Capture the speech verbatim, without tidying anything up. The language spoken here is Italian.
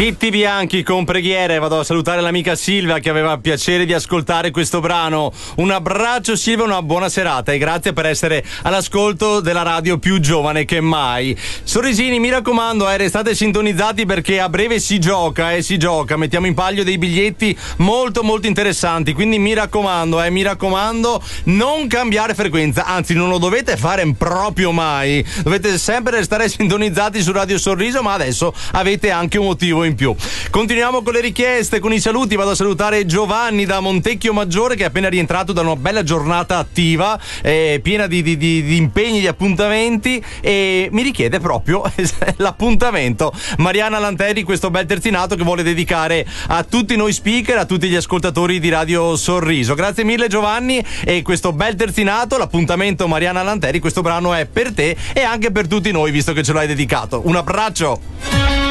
Titti Bianchi con Preghiere. Vado a salutare l'amica Silvia che aveva piacere di ascoltare questo brano. Un abbraccio Silvia, una buona serata e grazie per essere all'ascolto della radio più giovane che mai. Sorrisini, mi raccomando, eh, restate sintonizzati perché a breve si gioca, eh, si gioca. Mettiamo in palio dei biglietti molto molto interessanti, quindi mi raccomando, eh, mi raccomando, non cambiare frequenza, anzi non lo dovete fare proprio mai. Dovete sempre restare sintonizzati su Radio Sorriso, ma adesso avete anche un motivo in più. Continuiamo con le richieste, con i saluti. Vado a salutare Giovanni da Montecchio Maggiore che è appena rientrato da una bella giornata attiva, eh, piena di, di, di, di impegni, di appuntamenti, e mi richiede proprio l'appuntamento. Mariana Lanteri, questo bel terzinato che vuole dedicare a tutti noi speaker, a tutti gli ascoltatori di Radio Sorriso. Grazie mille Giovanni, e questo bel terzinato, l'appuntamento Mariana Lanteri, questo brano è per te e anche per tutti noi visto che ce l'hai dedicato. Un abbraccio.